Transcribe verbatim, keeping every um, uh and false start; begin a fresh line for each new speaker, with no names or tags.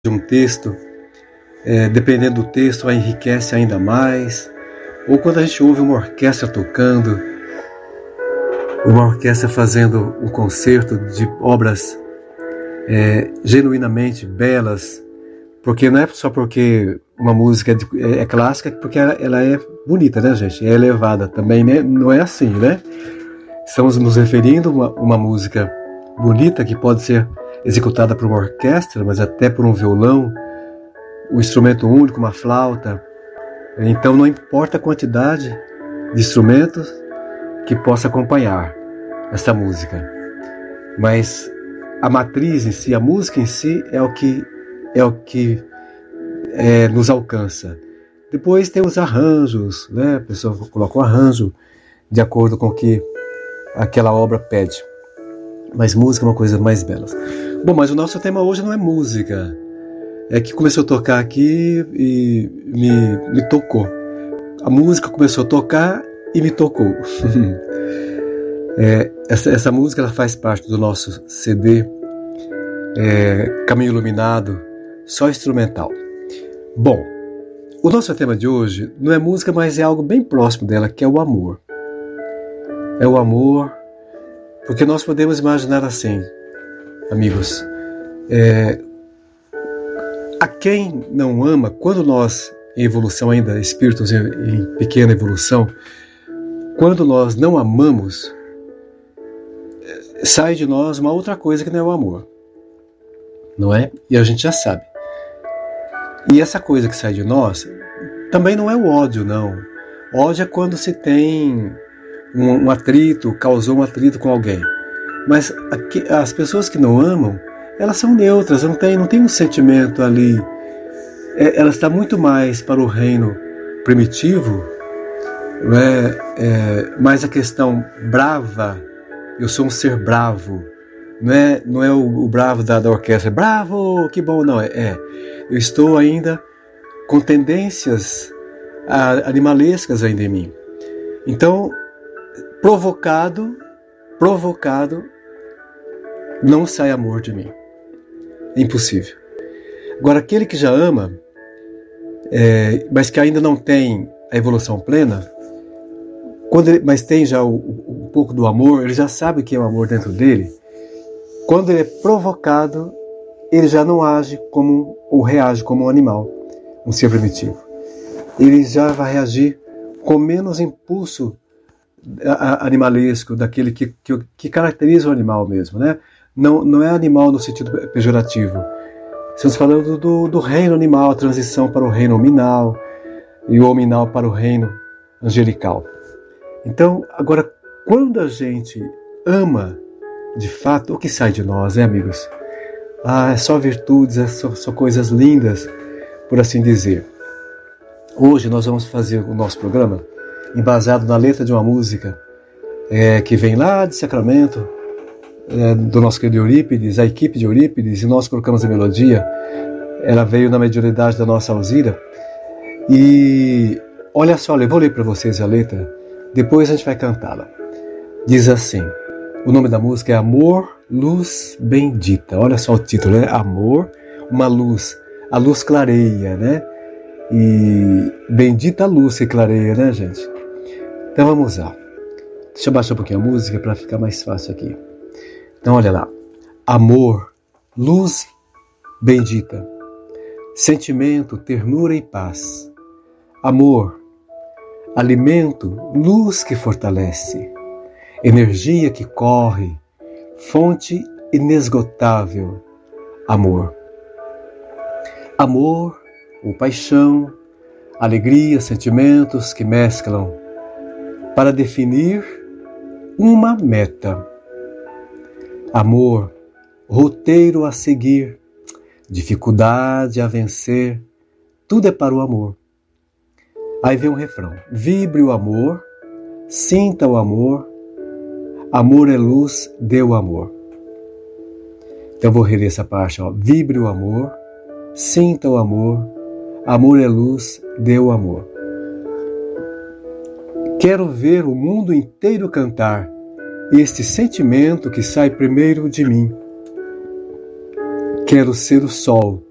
de um texto, é, dependendo do texto, enriquece ainda mais. Ou quando a gente ouve uma orquestra tocando, uma orquestra fazendo um concerto de obras é, genuinamente belas, porque não é só porque uma música é, de, é clássica, porque ela, ela é bonita, né, gente? É elevada também, né? Não é assim, né? Estamos nos referindo a uma, uma música bonita que pode ser executada por uma orquestra, mas até por um violão, um instrumento único, uma flauta. Então não importa a quantidade de instrumentos que possa acompanhar essa música, mas a matriz em si, a música em si é o que é o que é, nos alcança. Depois tem os arranjos, né? A pessoa coloca um arranjo de acordo com o que aquela obra pede. Mas música é uma coisa mais bela. Bom, mas o nosso tema hoje não é música. É que começou a tocar aqui e me, me tocou. A música começou a tocar e me tocou. é, essa, essa música ela faz parte do nosso C D é, Caminho Iluminado, só instrumental. Bom, o nosso tema de hoje não é música, mas é algo bem próximo dela, que é o amor. É o amor, porque nós podemos imaginar assim, amigos, é, a quem não ama, quando nós, em evolução ainda, espíritos em, em pequena evolução, quando nós não amamos, sai de nós uma outra coisa que não é o amor, não é? E a gente já sabe. E essa coisa que sai de nós também não é o ódio, não. Ódio é quando se tem um, um atrito, causou um atrito com alguém. Mas aqui, as pessoas que não amam, elas são neutras, não tem, não tem um sentimento ali. É, ela está muito mais para o reino primitivo, não é, é, mais a questão brava, eu sou um ser bravo, não é, não é o, o bravo da, da orquestra, bravo, que bom, não, é, é eu estou ainda com tendências a, animalescas ainda em mim. Então, provocado, provocado, não sai amor de mim. É impossível. Agora, aquele que já ama, é, mas que ainda não tem a evolução plena, quando ele, mas tem já o, o, um pouco do amor, ele já sabe que é o amor dentro dele. Quando ele é provocado, ele já não age como, ou reage como um animal, um ser primitivo. Ele já vai reagir com menos impulso animalesco, daquele que, que, que caracteriza o animal mesmo, né? Não, não é animal no sentido pejorativo. Estamos falando do, do reino animal, a transição para o reino hominal e o hominal para o reino angelical. Então, agora, quando a gente ama, de fato, o que sai de nós, né, amigos? Ah, é só virtudes, é só, só coisas lindas, por assim dizer. Hoje nós vamos fazer o nosso programa embasado na letra de uma música é, que vem lá de Sacramento, é, do nosso querido Eurípides, a equipe de Eurípides, e nós colocamos a melodia. Ela veio na mediunidade da nossa Alzira. E olha só, eu vou ler para vocês a letra, depois a gente vai cantá-la. Diz assim, o nome da música é Amor, Luz Bendita. Olha só o título, né? Amor, uma luz, a luz clareia, né? E bendita a luz que clareia, né, gente? Então vamos lá. Deixa eu baixar um pouquinho a música para ficar mais fácil aqui. Então olha lá. Amor, luz bendita, sentimento, ternura e paz. Amor, alimento, luz que fortalece, energia que corre, fonte inesgotável. Amor. Amor, ou paixão, alegria, sentimentos que mesclam para definir uma meta. Amor, roteiro a seguir, dificuldade a vencer, tudo é para o amor. Aí vem um refrão, vibre o amor, sinta o amor, amor é luz, dê o amor. Então eu vou reler essa parte, ó. Vibre o amor, sinta o amor, amor é luz, dê o amor. Quero ver o mundo inteiro cantar este sentimento que sai primeiro de mim. Quero ser o sol